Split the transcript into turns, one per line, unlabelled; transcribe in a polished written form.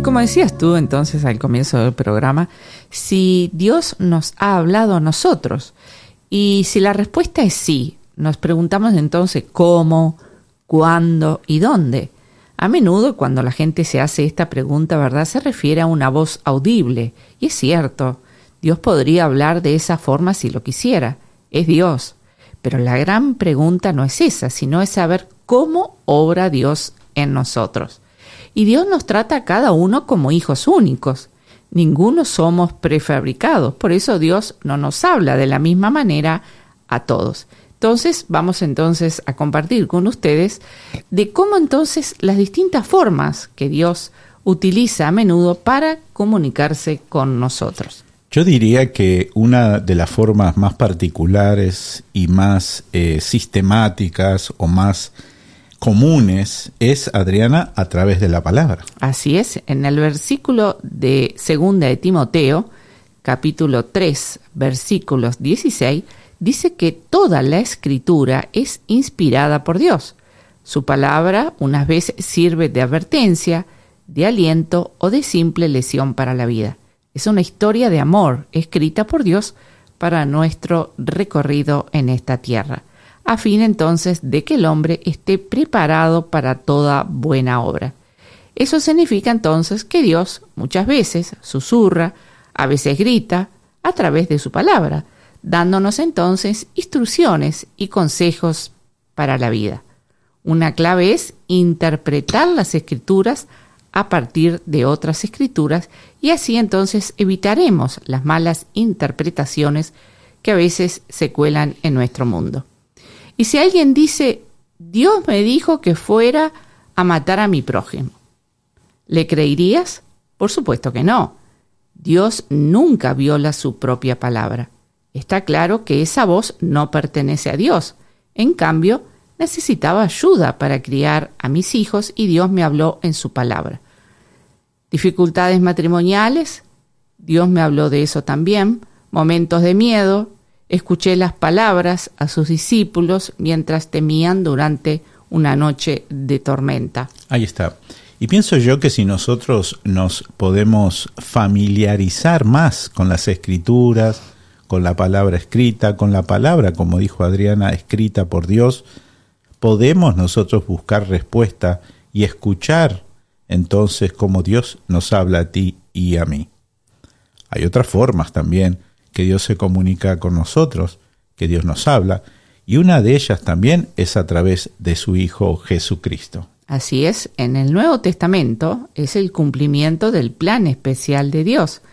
como decías tú entonces al comienzo del programa, si Dios nos ha hablado a nosotros, y si la respuesta es sí, nos preguntamos entonces cómo, cuándo y dónde. A menudo cuando la gente se hace esta pregunta, ¿verdad?, se refiere a una voz audible. Y es cierto, Dios podría hablar de esa forma si lo quisiera. Es Dios. Pero la gran pregunta no es esa, sino es saber cómo obra Dios en nosotros. Y Dios nos trata a cada uno como hijos únicos. Ninguno somos prefabricados. Por eso Dios no nos habla de la misma manera a todos. Entonces, vamos entonces a compartir con ustedes de cómo entonces las distintas formas que Dios utiliza a menudo para comunicarse con nosotros.
Yo diría que una de las formas más particulares y más sistemáticas o más comunes es, Adriana, a través de la palabra.
Así es, en el versículo de 2 de Timoteo, capítulo 3, versículos 16, dice que toda la Escritura es inspirada por Dios. Su palabra unas veces sirve de advertencia, de aliento o de simple lección para la vida. Es una historia de amor escrita por Dios para nuestro recorrido en esta tierra, a fin entonces de que el hombre esté preparado para toda buena obra. Eso significa entonces que Dios muchas veces susurra, a veces grita, a través de su palabra, dándonos entonces instrucciones y consejos para la vida. Una clave es interpretar las Escrituras a partir de otras Escrituras y así entonces evitaremos las malas interpretaciones que a veces se cuelan en nuestro mundo. Y si alguien dice, Dios me dijo que fuera a matar a mi prójimo, ¿le creerías? Por supuesto que no. Dios nunca viola su propia palabra. Está claro que esa voz no pertenece a Dios. En cambio, necesitaba ayuda para criar a mis hijos y Dios me habló en su palabra. Dificultades matrimoniales, Dios me habló de eso también. Momentos de miedo, escuché las palabras a sus discípulos mientras temían durante una noche de tormenta.
Ahí está. Y pienso yo que si nosotros nos podemos familiarizar más con las Escrituras, con la palabra escrita, con la palabra, como dijo Adriana, escrita por Dios, podemos nosotros buscar respuesta y escuchar entonces cómo Dios nos habla a ti y a mí. Hay otras formas también que Dios se comunica con nosotros, que Dios nos habla, y una de ellas también es a través de su Hijo Jesucristo.
Así es, en el Nuevo Testamento es el cumplimiento del plan especial de Dios.